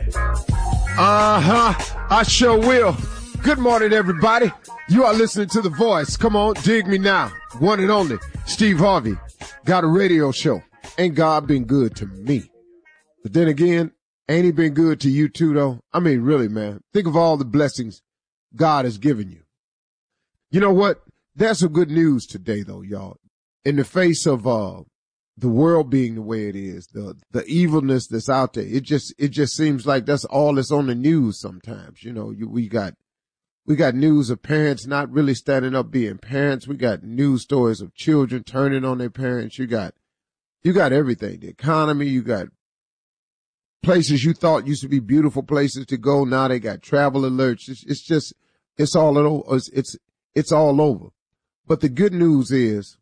I sure will. Good morning, everybody. You are listening to The Voice. Come on, dig me now. One and only, Steve Harvey. Got a radio show. Ain't God been good to me? But then again, ain't he been good to you too, though? I mean, really, man. Think of all the blessings God has given you. You know what? There's some good news today, though, y'all. In the face of the world being the way it is, the evilness that's out there, it just seems like that's all that's on the news sometimes. You know, we got news of parents not really standing up being parents. We got news stories of children turning on their parents. You got everything. The economy, you got places you thought used to be beautiful places to go. Now they got travel alerts. It's all over. It's all over. But the good news is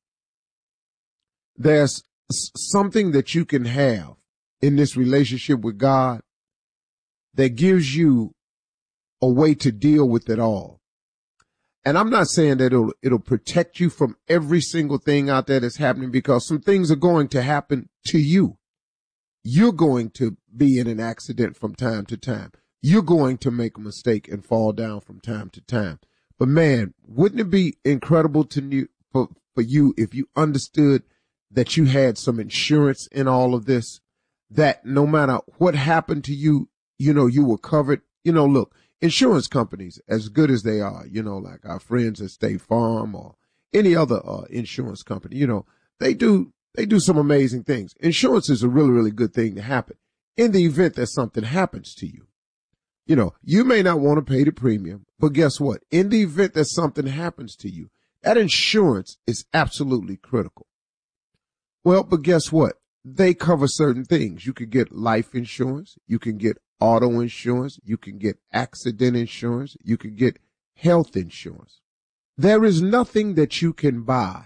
there's something that you can have in this relationship with God that gives you a way to deal with it all. And I'm not saying that it'll protect you from every single thing out there that's happening, because some things are going to happen to you. You're going to be in an accident from time to time. You're going to make a mistake and fall down from time to time. But man, wouldn't it be incredible for you if you understood that you had some insurance in all of this, that no matter what happened to you, you know, you were covered. You know, look, insurance companies, as good as they are, you know, like our friends at State Farm or any other insurance company, you know, they do some amazing things. Insurance is a really, really good thing to happen in the event that something happens to you. You know, you may not want to pay the premium, but guess what? In the event that something happens to you, that insurance is absolutely critical. Well, but guess what? They cover certain things. You could get life insurance. You can get auto insurance. You can get accident insurance. You can get health insurance. There is nothing that you can buy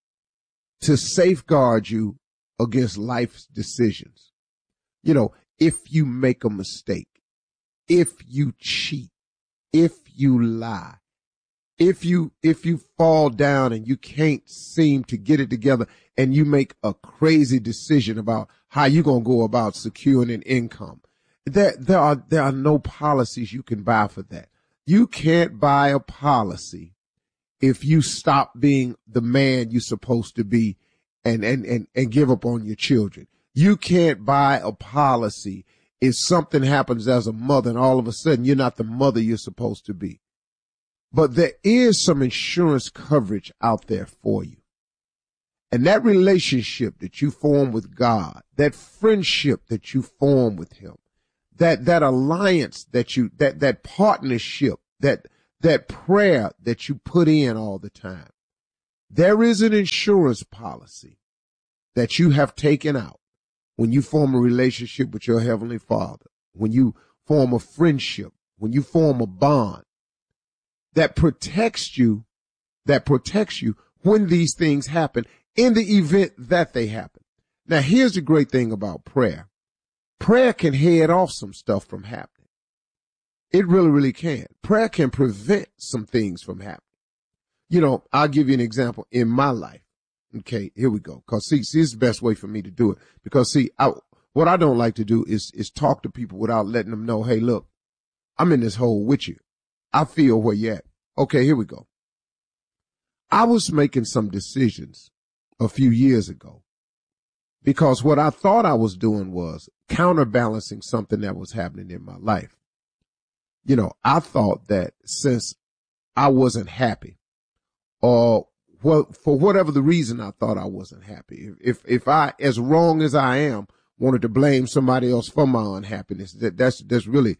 to safeguard you against life's decisions. You know, if you make a mistake, if you cheat, if you lie, if you fall down and you can't seem to get it together and you make a crazy decision about how you're going to go about securing an income, there are no policies you can buy for that. You can't buy a policy if you stop being the man you're supposed to be and give up on your children. You can't buy a policy if something happens as a mother and all of a sudden you're not the mother you're supposed to be. But there is some insurance coverage out there for you. And that relationship that you form with God, that friendship that you form with him, that alliance that partnership, that prayer that you put in all the time, there is an insurance policy that you have taken out when you form a relationship with your Heavenly Father, when you form a friendship, when you form a bond that protects you when these things happen, in the event that they happen. Now, here's the great thing about prayer. Prayer can head off some stuff from happening. It really, really can. Prayer can prevent some things from happening. You know, I'll give you an example in my life. Okay, here we go. Because, see, this is the best way for me to do it. Because, see, what I don't like to do is talk to people without letting them know, hey, look, I'm in this hole with you. I feel where you're at. Okay, here we go. I was making some decisions a few years ago because what I thought I was doing was counterbalancing something that was happening in my life. You know, I thought that since I wasn't happy, or for whatever the reason I thought I wasn't happy, if I, as wrong as I am, wanted to blame somebody else for my unhappiness, that's really,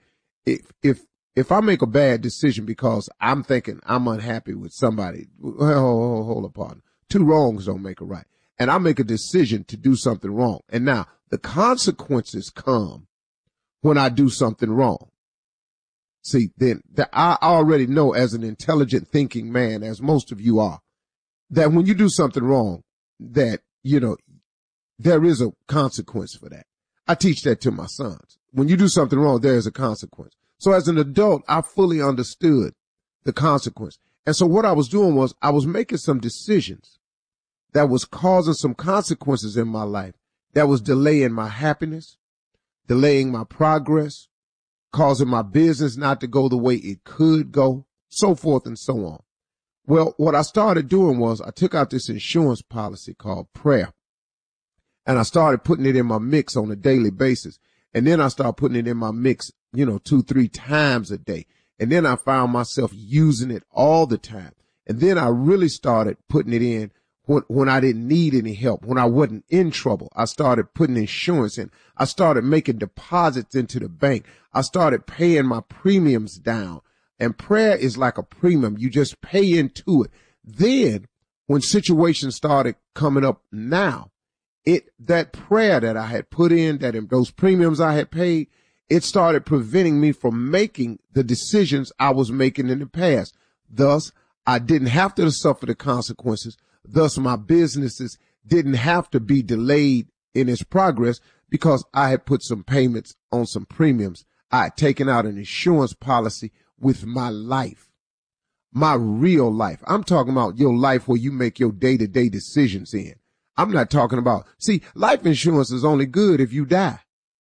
if I make a bad decision because I'm thinking I'm unhappy with somebody, hold up, partner. Two wrongs don't make a right. And I make a decision to do something wrong. And now the consequences come when I do something wrong. See, then I already know, as an intelligent thinking man, as most of you are, that when you do something wrong, that, you know, there is a consequence for that. I teach that to my sons. When you do something wrong, there is a consequence. So as an adult, I fully understood the consequence. And so what I was doing was I was making some decisions that was causing some consequences in my life, that was delaying my happiness, delaying my progress, causing my business not to go the way it could go, so forth and so on. Well, what I started doing was I took out this insurance policy called prayer, and I started putting it in my mix on a daily basis. And then I started putting it in my mix, 2-3 times a day. And then I found myself using it all the time. And then I really started putting it in when I didn't need any help, when I wasn't in trouble. I started putting insurance in. I started making deposits into the bank. I started paying my premiums down. And prayer is like a premium. You just pay into it. Then when situations started coming up now, that prayer that I had put in, those premiums I had paid, it started preventing me from making the decisions I was making in the past. Thus, I didn't have to suffer the consequences. Thus, my businesses didn't have to be delayed in its progress because I had put some payments on some premiums. I had taken out an insurance policy with my life, my real life. I'm talking about your life where you make your day-to-day decisions in. I'm not talking about, life insurance is only good if you die.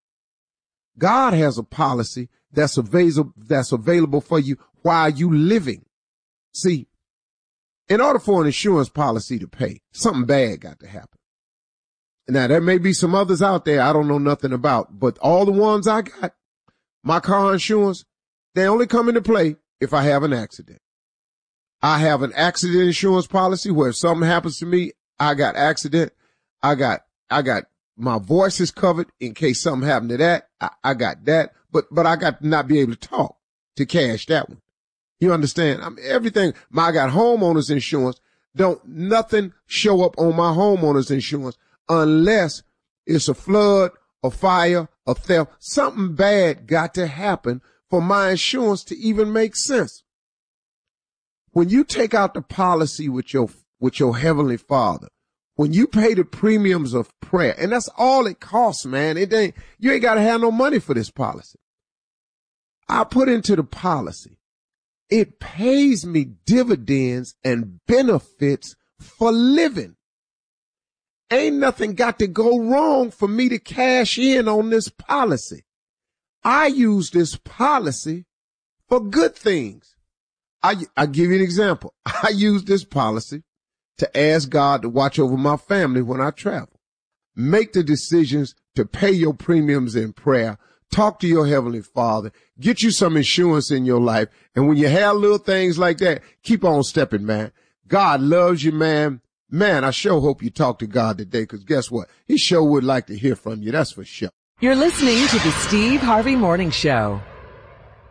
God has a policy that's available for you while you living. See, in order for an insurance policy to pay, something bad got to happen. Now, there may be some others out there I don't know nothing about, but all the ones I got, my car insurance, they only come into play if I have an accident. I have an accident insurance policy where if something happens to me, I got accident. I got my voice is covered in case something happened to that. I got that, but I got to not be able to talk to cash that one. You understand? Everything. I got homeowners insurance. Nothing show up on my homeowners insurance unless it's a flood, a fire, a theft. Something bad got to happen for my insurance to even make sense. When you take out the policy with your Heavenly Father, when you pay the premiums of prayer, and that's all it costs, man. You ain't got to have no money for this policy. I put into the policy. It pays me dividends and benefits for living. Ain't nothing got to go wrong for me to cash in on this policy. I use this policy for good things. I give you an example. I use this policy to ask God to watch over my family when I travel. Make the decisions to pay your premiums in prayer. Talk to your Heavenly Father. Get you some insurance in your life. And when you have little things like that, keep on stepping, man. God loves you, man. Man, I sure hope you talk to God today, because guess what? He sure would like to hear from you. That's for sure. You're listening to the Steve Harvey Morning Show.